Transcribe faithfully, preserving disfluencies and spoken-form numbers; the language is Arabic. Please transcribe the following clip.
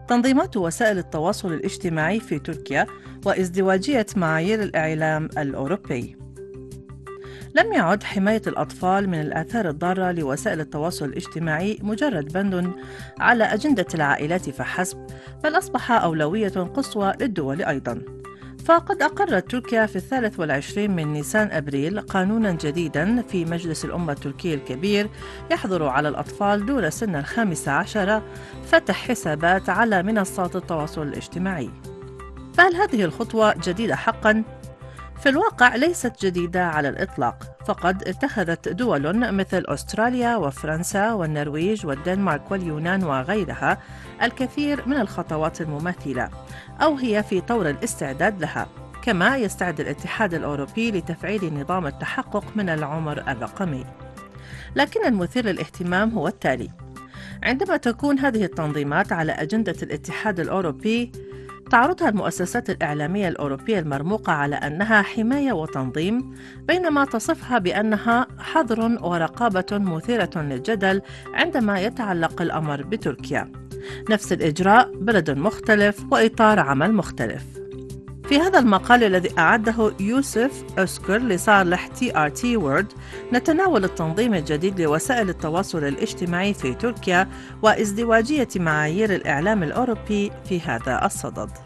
تنظيمات وسائل التواصل الاجتماعي في تركيا وازدواجية معايير الإعلام الأوروبي. لم يعد حماية الأطفال من الآثار الضارة لوسائل التواصل الاجتماعي مجرد بند على أجندة العائلات فحسب، بل أصبح أولوية قصوى للدول أيضاً. فقد أقرت تركيا في الثالث والعشرين من نيسان أبريل قانوناً جديداً في مجلس الأمة التركي الكبير يحظر على الأطفال دون سن الخامسة عشر فتح حسابات على منصات التواصل الاجتماعي. فهل هذه الخطوة جديدة حقاً؟ في الواقع ليست جديدة على الإطلاق، فقد اتخذت دول مثل أستراليا وفرنسا والنرويج والدنمارك واليونان وغيرها الكثير من الخطوات المماثلة، أو هي في طور الاستعداد لها. كما يستعد الاتحاد الأوروبي لتفعيل نظام التحقق من العمر الرقمي. لكن المثير للاهتمام هو التالي: عندما تكون هذه التنظيمات على أجندة الاتحاد الأوروبي، تعرضها المؤسسات الإعلامية الأوروبية المرموقة على أنها حماية وتنظيم، بينما تصفها بأنها حظر ورقابة مثيرة للجدل عندما يتعلق الأمر بتركيا. نفس الإجراء، بلد مختلف وإطار عمل مختلف. في هذا المقال الذي أعده يوسف أسكر لصالح تي آر تي وورد، نتناول التنظيم الجديد لوسائل التواصل الاجتماعي في تركيا وازدواجية معايير الإعلام الأوروبي في هذا الصدد.